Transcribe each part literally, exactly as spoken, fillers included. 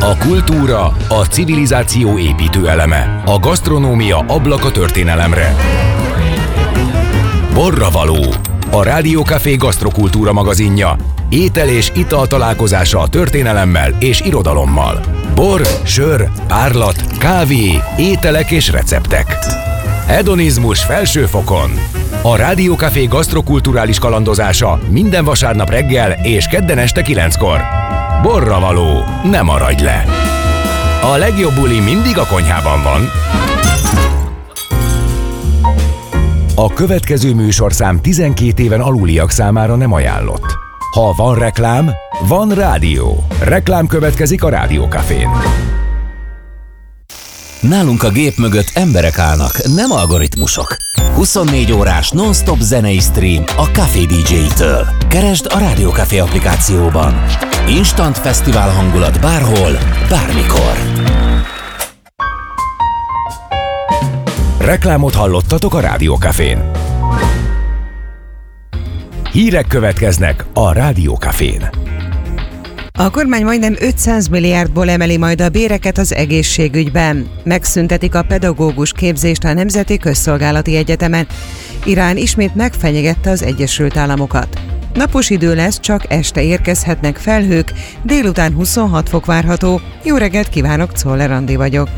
A kultúra, a civilizáció építő eleme. A gasztronómia ablak a történelemre. Borravaló, a Rádió Café gasztrokultúra magazinja. Étel és ital találkozása a történelemmel és irodalommal. Bor, sör, árlat, kávé, ételek és receptek. Hedonizmus felső fokon. A Rádió Café gasztrokulturális kalandozása minden vasárnap reggel és kedden este kilenckor. Borravaló, ne maradj le! A legjobb buli mindig a konyhában van. A következő műsorszám tizenkét éven aluliak számára nem ajánlott. Ha van reklám, van rádió. Reklám következik a Rádió Cafén. Nálunk a gép mögött emberek állnak, nem algoritmusok. huszonnégy órás non-stop zenei stream a Café dé dzsé-től. Keresd a Rádió Café applikációban. Instant fesztivál hangulat bárhol, bármikor. Reklámot hallottatok a Rádió Cafén. Hírek következnek a Rádió Cafén. A kormány majdnem ötszáz milliárdból emeli majd a béreket az egészségügyben. Megszüntetik a pedagógus képzést a Nemzeti Közszolgálati Egyetemen. Irán ismét megfenyegette az Egyesült Államokat. Napos idő lesz, csak este érkezhetnek felhők, délután huszonhat fok várható. Jó reggelt kívánok, Czoller Andi vagyok.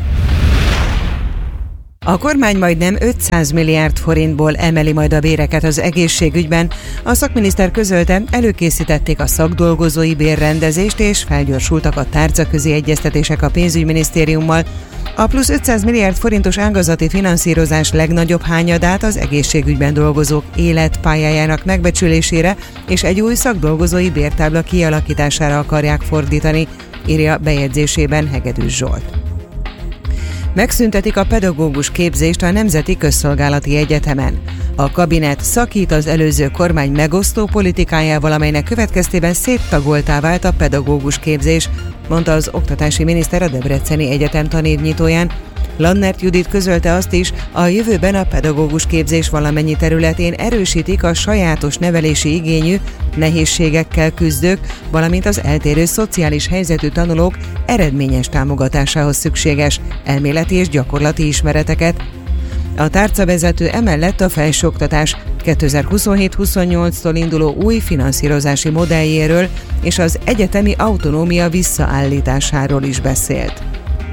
A kormány majdnem ötszáz milliárd forintból emeli majd a béreket az egészségügyben. A szakminiszter közölte, előkészítették a szakdolgozói bérrendezést és felgyorsultak a tárcaközi egyeztetések a pénzügyminisztériummal. A plusz ötszáz milliárd forintos ágazati finanszírozás legnagyobb hányadát az egészségügyben dolgozók életpályájának megbecsülésére és egy új szakdolgozói bértábla kialakítására akarják fordítani, írja bejegyzésében Hegedűs Zsolt. Megszüntetik a pedagógus képzést a Nemzeti Közszolgálati Egyetemen. A kabinet szakít az előző kormány megosztó politikájával, amelynek következtében széttagoltá vált a pedagógus képzés, mondta az oktatási miniszter a Debreceni Egyetem tanévnyitóján. Lannert Judit közölte azt is, a jövőben a pedagógus képzés valamennyi területén erősítik a sajátos nevelési igényű, nehézségekkel küzdők, valamint az eltérő szociális helyzetű tanulók eredményes támogatásához szükséges elméleti és gyakorlati ismereteket. A tárcavezető emellett a felsőoktatás kétezer-huszonhét-huszonnyolctól induló új finanszírozási modelljéről és az egyetemi autonómia visszaállításáról is beszélt.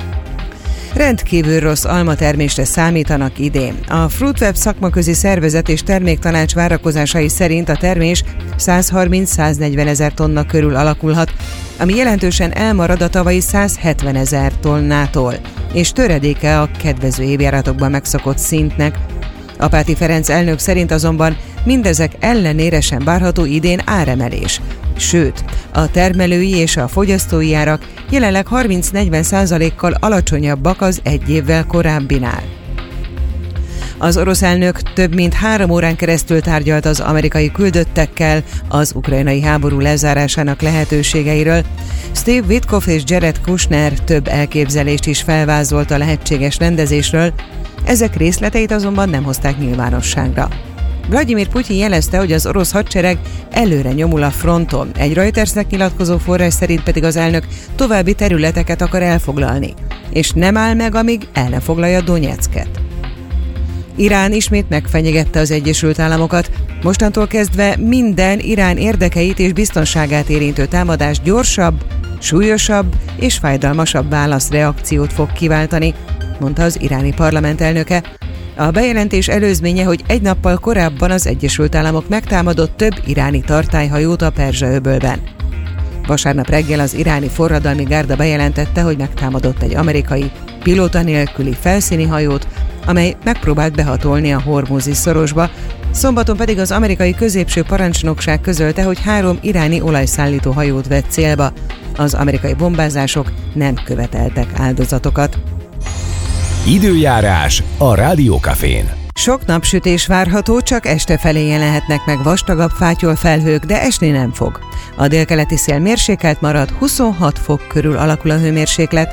Rendkívül rossz almatermésre számítanak idén. A Fruitweb szakmaközi szervezet és terméktanács várakozásai szerint a termés százharminc-száznegyven ezer tonna körül alakulhat, ami jelentősen elmarad a tavalyi százhetven ezer tonnától, és töredéke a kedvező évjáratokban megszokott szintnek. Apáti Ferenc elnök szerint azonban mindezek ellenére sem várható idén áremelés. Sőt, a termelői és a fogyasztói árak jelenleg harminc-negyven százalékkal alacsonyabbak az egy évvel korábbinál. Az orosz elnök több mint három órán keresztül tárgyalt az amerikai küldöttekkel az ukrajnai háború lezárásának lehetőségeiről. Steve Witkoff és Jared Kushner több elképzelést is felvázolt a lehetséges rendezésről, ezek részleteit azonban nem hozták nyilvánosságra. Vladimir Putyin jelezte, hogy az orosz hadsereg előre nyomul a fronton, egy Reutersnek nyilatkozó forrás szerint pedig az elnök további területeket akar elfoglalni, és nem áll meg, amíg el ne foglalja Donyecket. Irán ismét megfenyegette az Egyesült Államokat, mostantól kezdve minden Irán érdekeit és biztonságát érintő támadás gyorsabb, súlyosabb és fájdalmasabb válaszreakciót fog kiváltani, mondta az iráni parlament elnöke. A bejelentés előzménye, hogy egy nappal korábban az Egyesült Államok megtámadott több iráni tartályhajót a Perzsa-öbölben. Vasárnap reggel az iráni forradalmi gárda bejelentette, hogy megtámadott egy amerikai pilóta nélküli felszíni hajót, amely megpróbált behatolni a Hormuzi szorosba, szombaton pedig az amerikai középső parancsnokság közölte, hogy három iráni olajszállító hajót vett célba. Az amerikai bombázások nem követeltek áldozatokat. Időjárás a Rádió Cafén. Sok napsütés várható, csak este felé jelenhetnek meg vastagabb fátyolfelhők, de esni nem fog. A délkeleti szél mérsékelt marad, huszonhat fok körül alakul a hőmérséklet.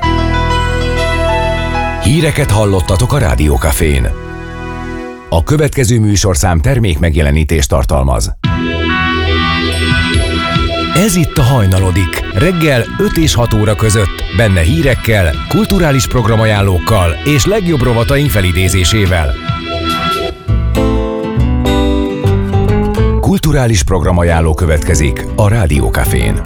Híreket hallottatok a Rádió Cafén. A következő műsorszám termék megjelenítést tartalmaz. Ez itt a Hajnalodik, reggel öt és hat óra között, benne hírekkel, kulturális programajánlókkal és legjobb rovataink felidézésével. Kulturális programajánló következik a Rádió Cafén.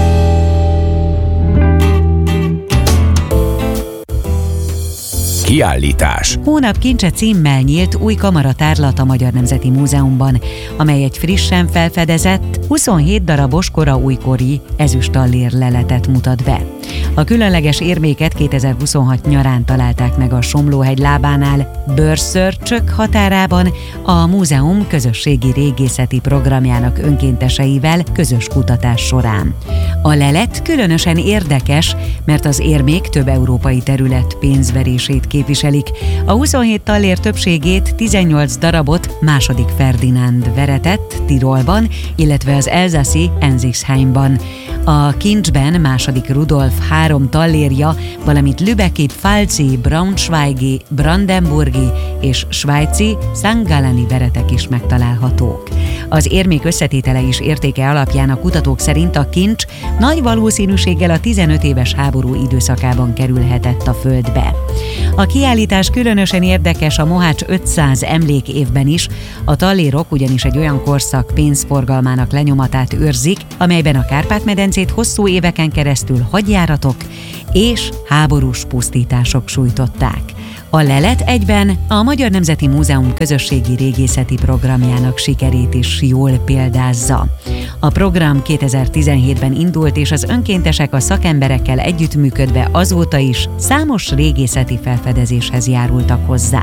Kiállítás. Hónap kincse címmel nyílt új kamaratárlat a Magyar Nemzeti Múzeumban, amely egy frissen felfedezett, huszonhét darabos kora újkori ezüstallér leletet mutat be. A különleges érméket kétezer-huszonhat nyarán találták meg a Somlóhegy lábánál, Bőrszörcsök határában a múzeum közösségi régészeti programjának önkénteseivel közös kutatás során. A lelet különösen érdekes, mert az érmék több európai terület pénzverését képviselik. A huszonhét tallér többségét, tizennyolc darabot második Ferdinánd veretett Tirolban, illetve az elzaszi Enzixheimban. A kincsben második Rudolf három tallérja, valamint lübecki, pfalzi, braunschweigi, brandenburgi és svájci Sankt Galleni veretek is megtalálhatók. Az érmék összetétele és értéke alapján a kutatók szerint a kincs nagy valószínűséggel a tizenöt éves háború időszakában kerülhetett a földbe. A kiállítás különösen érdekes a Mohács ötszáz emlékévben is, a tallérok ugyanis egy olyan korszak pénzforgalmának lenyomatát őrzik, amelyben a Kárpát-medencét hosszú éveken keresztül hadjáratok és háborús pusztítások sújtották. A lelet egyben a Magyar Nemzeti Múzeum közösségi régészeti programjának sikerét is jól példázza. A program kétezer-tizenhétben indult, és az önkéntesek a szakemberekkel együttműködve azóta is számos régészeti felfedezéshez járultak hozzá.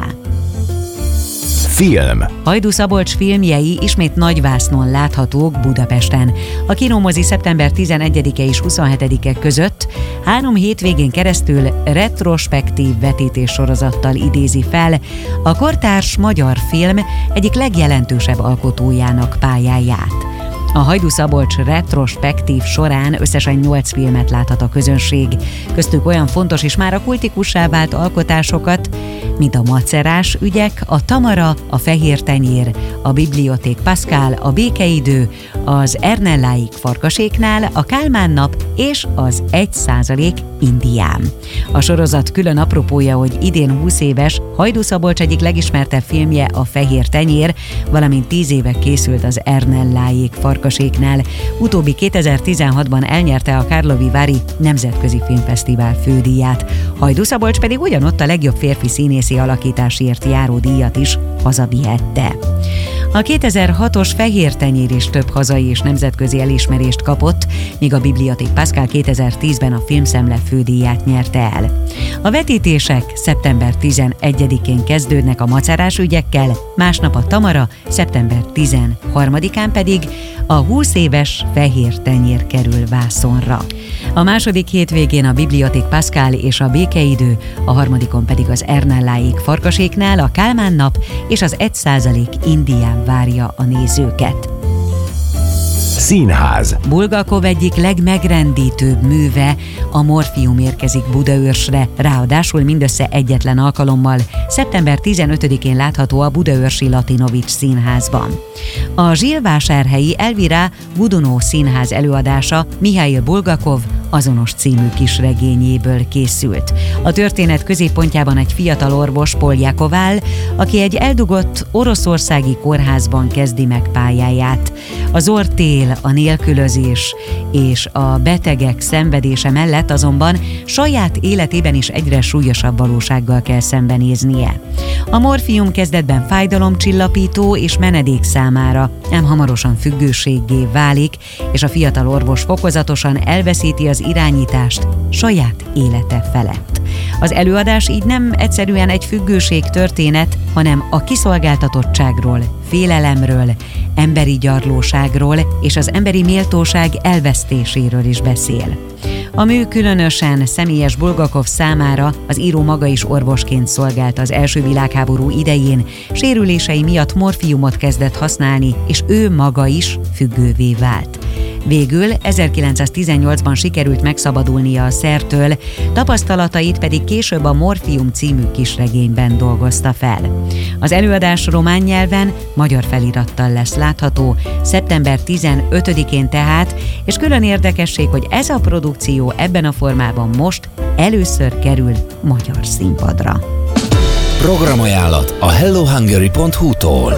Film. Hajdú Szabolcs filmjei ismét nagyvásznon láthatók Budapesten. A Kinomozi szeptember tizenegyedike és huszonhetedike között három hétvégén keresztül retrospektív vetítés sorozattal idézi fel a kortárs magyar film egyik legjelentősebb alkotójának pályáját. A Hajdú Szabolcs retrospektív során összesen nyolc filmet láthat a közönség, köztük olyan fontos és már a kultikussá vált alkotásokat, mint a Macerás ügyek, a Tamara, a Fehér tenyér, a Biblioték Pascal, a Békeidő, az Ernelláik Farkaséknál, a Kálmán nap és az egy százalék Indián. A sorozat külön apropója, hogy idén húsz éves Hajdú Szabolcs egyik legismertebb filmje a Fehér tenyér, valamint tíz éve készült az Ernelláik Farkaséknál. Utóbbi kétezer-tizenhatban elnyerte a Karlovy Vary Nemzetközi Filmfesztivál fődíját. Hajdú Szabolcs pedig ugyanott a legjobb férfi színészi alakításért járó díjat is hazavihette. A kétezer-hatos Fehér tenyér is több hazai és nemzetközi elismerést kapott, míg a Biblioték Pascal kétezer-tízben a Filmszemle fődíját nyerte el. A vetítések szeptember tizenegyedikén kezdődnek a Macerás ügyekkel, másnap a Tamara, szeptember tizenharmadikán pedig a húsz éves Fehér tenyér kerül vászonra. A második hétvégén a Biblioték Pascal és a Békeidő, a harmadikon pedig az Ernelláik Farkaséknál a Kálmán nap és az egy százalék Indián várja a nézőket. Színház. Bulgakov egyik legmegrendítőbb műve, a Morfium érkezik Budaörsre, ráadásul mindössze egyetlen alkalommal, szeptember tizenötödikén látható a Budaörsi Latinovics Színházban. A zsilvásárhelyi Elvira Godunov Színház előadása Mihail Bulgakov azonos című kisregényéből készült. A történet középpontjában egy fiatal orvos, Poljakov áll, aki egy eldugott oroszországi kórházban kezdi meg pályáját. Az orrtél, a nélkülözés és a betegek szenvedése mellett azonban saját életében is egyre súlyosabb valósággal kell szembenéznie. A morfium kezdetben fájdalomcsillapító és menedék számára, ám hamarosan függőséggé válik, és a fiatal orvos fokozatosan elveszíti az irányítást saját élete felett. Az előadás így nem egyszerűen egy függőség történet, hanem a kiszolgáltatottságról, félelemről, emberi gyarlóságról és az emberi méltóság elvesztéséről is beszél. A mű különösen személyes Bulgakov számára, az író maga is orvosként szolgált az első világháború idején, sérülései miatt morfiumot kezdett használni, és ő maga is függővé vált. Végül ezerkilencszáztizennyolcban sikerült megszabadulnia a szertől, tapasztalatait pedig később a Morfium című kisregényben dolgozta fel. Az előadás román nyelven, magyar felirattal lesz látható, szeptember tizenötödikén tehát, és külön érdekesség, hogy ez a produkció ebben a formában most először kerül magyar színpadra. Programajánlat a hello hungary pont hu-tól.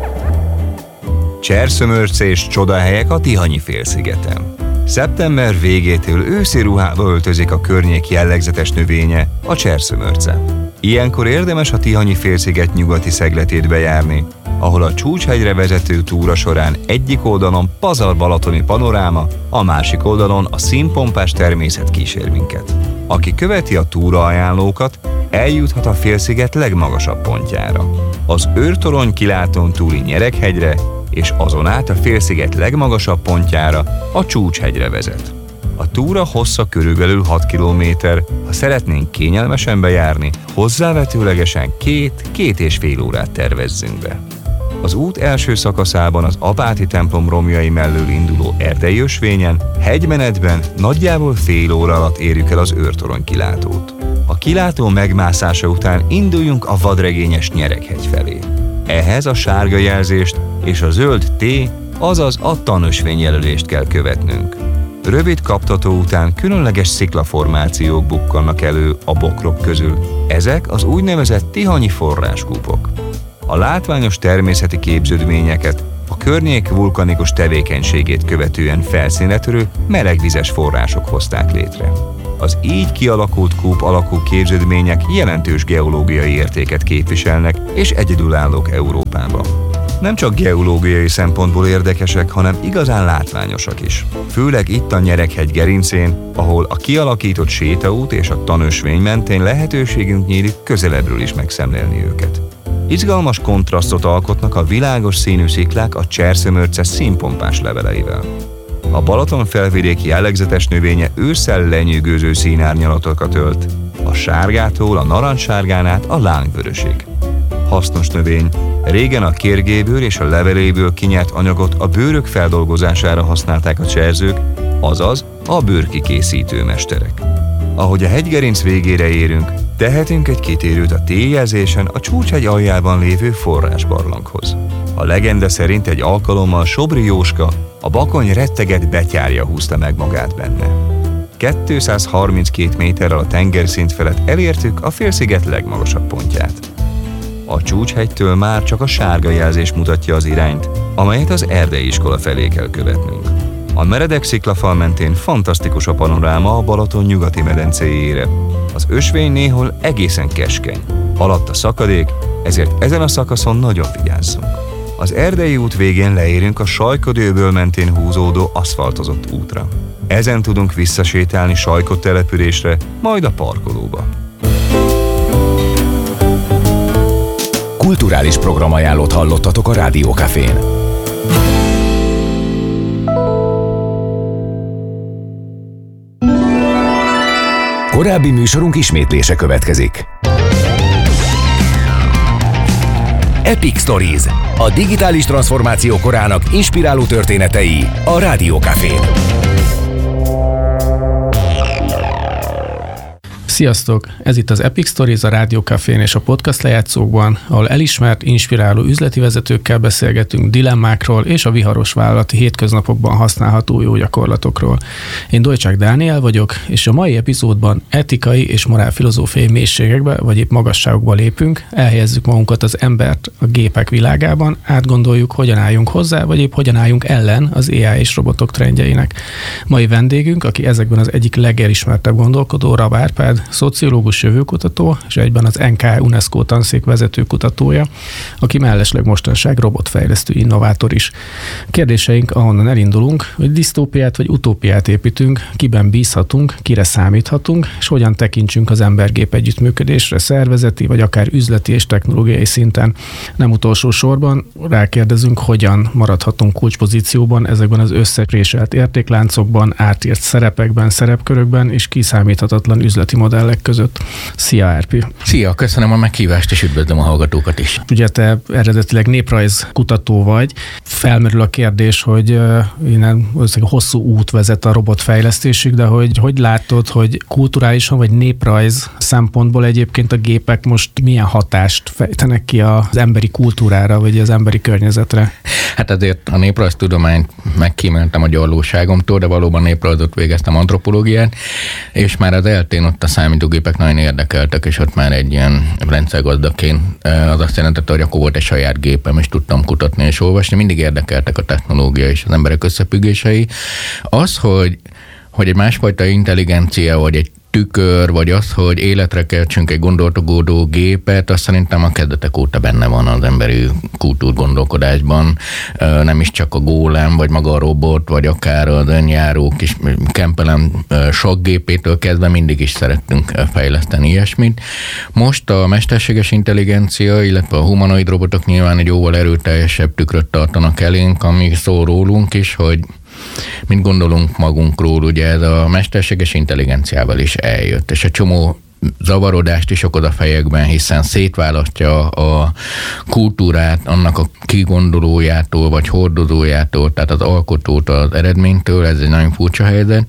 Cserszömörce csodahelyek a Tihanyi-félszigeten. Szeptember végétől őszi ruhába öltözik a környék jellegzetes növénye, a cserszömörce. Ilyenkor érdemes a Tihanyi-félsziget nyugati szegletét bejárni, ahol a Csúcshegyre vezető túra során egyik oldalon pazar-balatoni panoráma, a másik oldalon a színpompás természet kísér minket. Aki követi a túraajánlókat, eljuthat a félsziget legmagasabb pontjára. Az őrtorony kilátón túli Nyerekhegyre, és azon át a félsziget legmagasabb pontjára, a Csúcshegyre vezet. A túra hossza körülbelül hat kilométer, ha szeretnénk kényelmesen bejárni, hozzávetőlegesen két, két és fél órát tervezzünk be. Az út első szakaszában az Apáti templom romjai mellől induló erdei ösvényen, hegymenetben nagyjából fél óra alatt érjük el az őrtorony kilátót. A kilátó megmászása után induljunk a vadregényes Nyerekhegy felé. Ehhez a sárga jelzést és a zöld T, azaz a tanösvény jelölést kell követnünk. Rövid kaptató után különleges sziklaformációk bukkannak elő a bokrok közül. Ezek az úgynevezett tihanyi forráskúpok. A látványos természeti képződményeket a környék vulkanikus tevékenységét követően felszínre törő melegvizes források hozták létre. Az így kialakult kúp alakú képződmények jelentős geológiai értéket képviselnek és egyedülállók Európában. Nem csak geológiai szempontból érdekesek, hanem igazán látványosak is. Főleg itt a Nyerekhegy gerincén, ahol a kialakított sétaút és a tanösvény mentén lehetőségünk nyílik közelebbről is megszemlélni őket. Izgalmas kontrasztot alkotnak a világos színű sziklák a cserszömörce színpompás leveleivel. A Balaton felvidéki jellegzetes növénye ősszel lenyűgöző színárnyalatokat ölt, a sárgától a narancssárgán át a lángvörösig. Hasznos növény, régen a kérgéből és a leveléből kinyert anyagot a bőrök feldolgozására használták a cserzők, azaz a bőrkikészítő mesterek. Ahogy a hegygerinc végére érünk, tehetünk egy kitérőt a T-jelzésen a Csúcshegy aljában lévő forrásbarlanghoz. A legenda szerint egy alkalommal Sobri Jóska, a Bakony retteget betyárja húzta meg magát benne. kétszázharminckét méterrel a tengerszint felett elértük a félsziget legmagasabb pontját. A Csúcshegytől már csak a sárga jelzés mutatja az irányt, amelyet az erdei iskola felé kell követnünk. A meredek sziklafal mentén fantasztikus a panoráma a Balaton nyugati medencéjére. Az ösvény néhol egészen keskeny, alatt a szakadék, ezért ezen a szakaszon nagyon vigyázzunk. Az erdei út végén leérünk a Sajkod-öböl mentén húzódó aszfaltozott útra. Ezen tudunk visszasétálni Sajkod településre, majd a parkolóba. Kulturális programajánlót hallottatok a Rádió Cafén. Korábbi műsorunk ismétlése következik. Epic Stories, a digitális transformáció korának inspiráló történetei a Rádió Cafén. Sziasztok! Ez itt az Epic Stories a Rádió Cafén és a podcast lejátszókban, ahol elismert, inspiráló üzleti vezetőkkel beszélgetünk dilemmákról és a viharos vállalati hétköznapokban használható jó gyakorlatokról. Én Dojcsák Dániel vagyok, és a mai epizódban etikai és morálfilozófiai mélységekbe, vagy épp magasságokba lépünk, elhelyezzük magunkat az embert a gépek világában, átgondoljuk, hogyan álljunk hozzá, vagy épp hogyan álljunk ellen az á i és robotok trendjeinek. Mai vendégünk, aki ezekben az egyik legelismertebb gondolkodó, Rab Árpád, szociológus, jövőkutató, és egyben az en ká UNESCO tanszék vezető kutatója, aki mellesleg mostanság robotfejlesztő innovátor is. Kérdéseink, ahonnan elindulunk, hogy disztópiát vagy utópiát építünk, kiben bízhatunk, kire számíthatunk, és hogyan tekintsünk az ember-gép együttműködésre szervezeti, vagy akár üzleti és technológiai szinten. Nem utolsó sorban rákérdezünk, hogyan maradhatunk kulcspozícióban ezekben az összepréselt értékláncokban, átírt szerepekben, szerepkörökben és kiszámíthatatlan üzleti modellek között. Szia, Árpi! Szia, köszönöm a meghívást, és üdvözlöm a hallgatókat is. Ugye te eredetileg néprajzkutató vagy. Felmerül a kérdés, hogy uh, innen hosszú út vezet a robotfejlesztésig, de hogy, hogy látod, hogy kulturálisan vagy néprajz szempontból egyébként a gépek most milyen hatást fejtenek ki az emberi kultúrára, vagy az emberi környezetre? Hát azért a néprajztudományt megkíméltem a gyarlóságomtól, de valóban néprajzot végeztem, antropológiát, és már az eltén ott a számítógépek nagyon érdekeltek, és ott már egy ilyen rendszergazdaként az azt jelentette, hogy akkor volt egy saját gépem, és tudtam kutatni és olvasni. Mindig érdekeltek a technológia és az emberek összefüggései. Az, hogy, hogy egy másfajta intelligencia, vagy egy tükör, vagy az, hogy életre keltsünk egy gondolkodó gépet, azt szerintem a kezdetek óta benne van az emberi kultúrgondolkodásban. Nem is csak a gólem, vagy maga a robot, vagy akár az önjáró kis kempelem sakkgépétől kezdve mindig is szerettünk fejleszteni ilyesmit. Most a mesterséges intelligencia, illetve a humanoid robotok nyilván egy jóval erőteljesebb tükröt tartanak elénk, ami szól rólunk is, hogy mint gondolunk magunkról, ugye ez a mesterséges intelligenciával is eljött, és egy csomó zavarodást is okoz a fejekben, hiszen szétválasztja a kultúrát annak a kigondolójától, vagy hordozójától, tehát az alkotót az eredménytől, ez egy nagyon furcsa helyzet.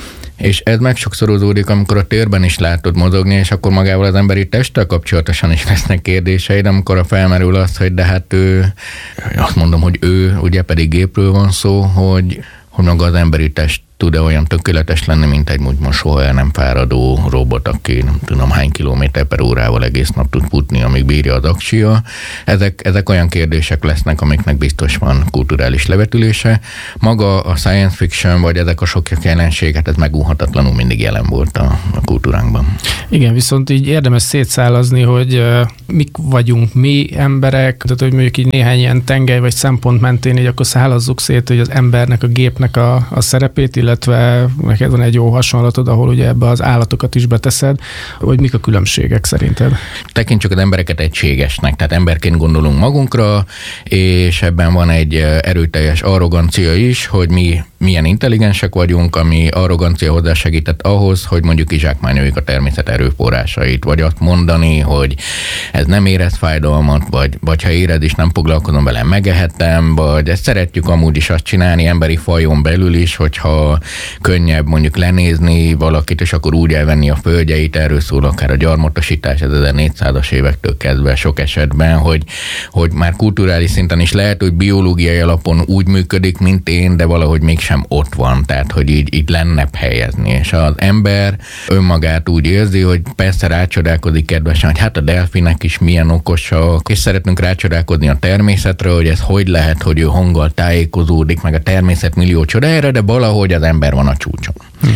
És ez megsokszorozódik, amikor a térben is látod mozogni, és akkor magával az emberi testtel kapcsolatosan is lesznek kérdéseid, amikor a felmerül az, hogy de hát ő, azt mondom, hogy ő, ugye pedig gépről van szó, hogy, hogy maga az emberi test tud-e olyan tökéletes lenni, mint egy úgymond soha el nem fáradó robot, aki nem tudom hány kilométer per órával egész nap tud futni, amíg bírja az aksia. Ezek, ezek olyan kérdések lesznek, amiknek biztos van kulturális levetülése. Maga a science fiction, vagy ezek a sok jelenségek, ez megúhatatlanul mindig jelen volt a, a kultúránkban. Igen, viszont így érdemes szétszálazni, hogy uh, mik vagyunk mi emberek, tehát hogy mondjuk így néhány ilyen tengely vagy szempont mentén, így akkor szálazzuk szét, hogy az embernek, a gépnek a, a szerepét, illetve neked van egy jó hasonlatod, ahol ugye ebbe az állatokat is beteszed, hogy mik a különbségek szerinted? Tekintsük az embereket egységesnek, tehát emberként gondolunk magunkra, és ebben van egy erőteljes arrogancia is, hogy mi milyen intelligensek vagyunk, ami arrogancia hozzásegített ahhoz, hogy mondjuk kizsákmányoljuk a természet erőforrásait, vagy azt mondani, hogy ez nem érez fájdalmat, vagy, vagy ha érez is, nem foglalkozom vele, megehetem, vagy ezt szeretjük amúgy is azt csinálni emberi fajon belül is, hogyha könnyebb mondjuk lenézni valakit, és akkor úgy elvenni a földjeit, erről szól akár a gyarmatosítás, ez ezernégyszázas évektől kezdve sok esetben, hogy, hogy már kulturális szinten is lehet, hogy biológiai alapon úgy működik, mint én, de valahogy mégsem ott van, tehát hogy így, így lennebb helyezni, és az ember önmagát úgy érzi, hogy persze rácsodálkozik kedvesen, hogy hát a delfinek is milyen okosak, és szeretnünk rácsodálkozni a természetre, hogy ez hogy lehet, hogy ő hanggal tájékozódik, meg a természet millió csodájára, de valahogy az ember van a csúcson. Hmm.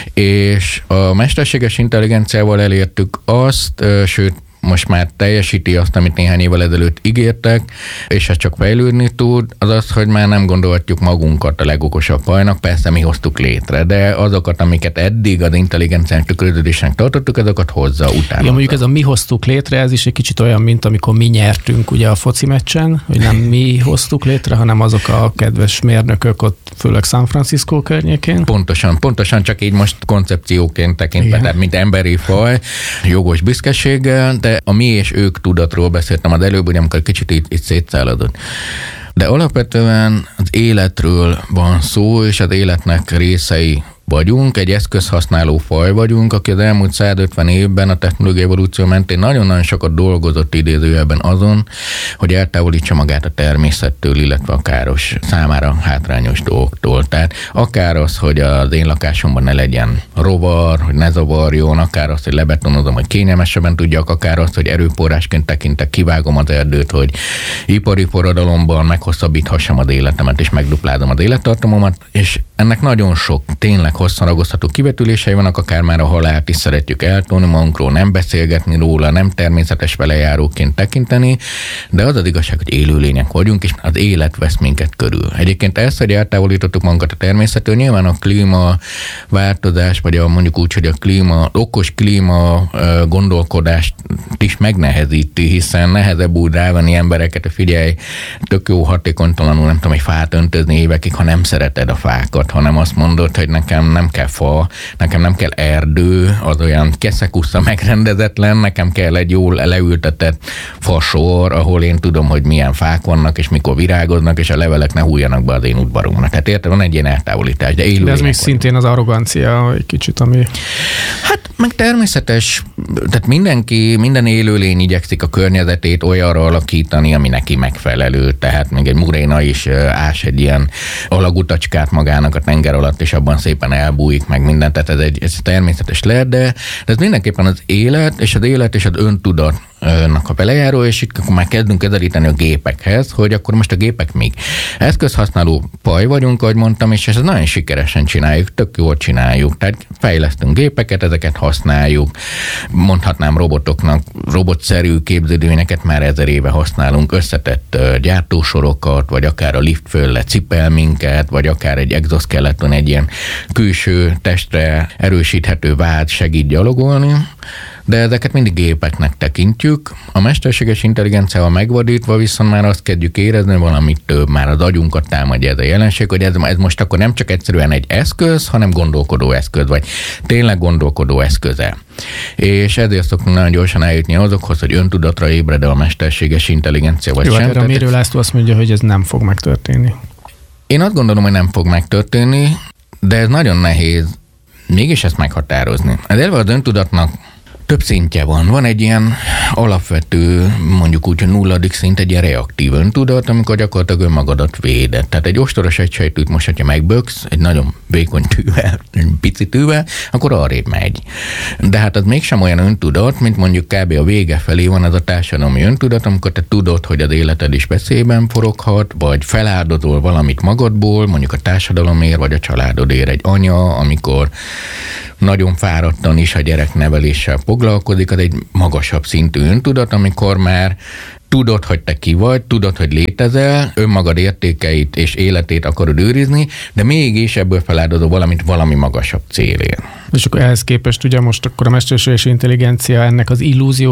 És a mesterséges intelligenciával elértük azt, sőt, most már teljesíti azt, amit néhány évvel ezelőtt ígértek, és ez csak fejlődni tud, az az, hogy már nem gondolhatjuk magunkat a legokosabb fajnak, persze mi hoztuk létre, de azokat, amiket eddig az intelligenciánk tükröződésnek tartottuk, azokat hozza utána. Ja, mondjuk ez a mi hoztuk létre, ez is egy kicsit olyan, mint amikor mi nyertünk ugye a foci meccsen, hogy nem mi hoztuk létre, hanem azok a kedves mérnökök ott, főleg San Francisco környékén. Pontosan, pontosan, csak így most koncepcióként tekintve, tehát mint emberi faj, jogos büszkeséggel, de a mi és ők tudatról beszéltem az előbb, ugye amikor kicsit itt, itt szétszáladott. De alapvetően az életről van szó, és az életnek részei vagyunk, egy eszközhasználó faj vagyunk, aki az elmúlt százötven évben a technológiai evolúció mentén nagyon-nagyon sokat dolgozott idézőjelben azon, hogy eltávolítsa magát a természettől, illetve a káros, számára hátrányos dolgoktól. Tehát akár az, hogy az én lakásomban ne legyen rovar, hogy ne zavarjon, akár az, hogy lebetonozom, hogy kényelmesebben tudjak, akár az, hogy erőforrásként tekintek, kivágom az erdőt, hogy ipari forradalomban meghosszabbíthassam az életemet, és megduplázom az élettartamomat, és ennek nagyon sok tényleg hosszan ragozható kivetülései vannak, akár már a halált is szeretjük eltolni magunkról, nem beszélgetni róla, nem természetes velejáróként tekinteni, de az az igazság, hogy élőlények vagyunk, és az élet vesz minket körül. Egyébként ezt, hogy eltávolítottuk magunkat a természettől, nyilván a klímaváltozás, vagy a, mondjuk úgy, hogy a klíma, okos klíma gondolkodást is megnehezíti, hiszen nehezebb úgy rávenni embereket, hogy figyelj, tök jó hatékonytalanul, nem tudom, egy fát öntözni évekig, ha nem szereted a fákat, hanem azt mondod, hogy nekem nem kell fa, nekem nem kell erdő, az olyan keszekusza megrendezetlen, nekem kell egy jól leültetett fasor, ahol én tudom, hogy milyen fák vannak, és mikor virágoznak, és a levelek ne hújjanak be az én udvaromra. Tehát érted, van egy ilyen eltávolítás, de élő. De ez még szintén az arrogancia egy kicsit, ami... Hát meg természetes, tehát mindenki, minden élőlény igyekszik a környezetét olyanra alakítani, ami neki megfelelő. Tehát még egy muréna is ás egy ilyen alagutacskát magának a tenger alatt, és abban szépen elbújik meg mindent. Tehát ez egy ez természetes lehet, de, de ez mindenképpen az élet, és az élet és az öntudat a belejáró, és itt akkor már kezdünk közelíteni a gépekhez, hogy akkor most a gépek még eszközhasználó paj vagyunk, ahogy mondtam, és ezt nagyon sikeresen csináljuk, tök jól csináljuk. Tehát fejlesztünk gépeket, ezeket használjuk. Mondhatnám robotoknak, robotszerű képződményeket már ezer éve használunk, összetett gyártósorokat, vagy akár a lift föl lecipel minket, vagy akár egy exoskeleton, egy ilyen külső testre erősíthető vád segít gyalogolni. De ezeket mindig gépeknek tekintjük. A mesterséges intelligenciával megvadítva viszont már azt kezdjük érezni, valamit több, már az agyunkat támadja ez a jelenség, hogy ez, ez most akkor nem csak egyszerűen egy eszköz, hanem gondolkodó eszköz, vagy tényleg gondolkodó eszköze. És ezért szoktunk nagyon gyorsan eljutni azokhoz, hogy öntudatra ébred a mesterséges intelligencia, vagy Jó, sem. Jó, a Mérő László azt mondja, hogy ez nem fog megtörténni. Én azt gondolom, hogy nem fog megtörténni, de ez nagyon nehéz mégis ezt meghatározni. Az elve az öntudatnak több szintje van. Van egy ilyen alapvető, mondjuk úgy, hogy nulladik szint, egy ilyen reaktív öntudat, amikor gyakorlatilag önmagadat véded. Tehát egy ostoros egysejtűt most, hogyha megböksz, egy nagyon vékony tűvel, egy pici tűvel, akkor arrébb megy. De hát az mégsem olyan öntudat, mint mondjuk kb. A vége felé van az a társadalmi öntudat, amikor te tudod, hogy az életed is veszélyben foroghat, vagy feláldozol valamit magadból, mondjuk a társadalomért, vagy a családodért. Egy anya, amikor nagyon fáradtan is a gyerekneveléssel foglalkozik, az egy magasabb szintű öntudat, amikor már tudod, hogy te ki vagy, tudod, hogy létezel, önmagad értékeit és életét akarod őrizni, de mégis ebből feláldozol valamit valami magasabb célért. És akkor ehhez képest ugye most akkor a mesterséges intelligencia ennek az illúzió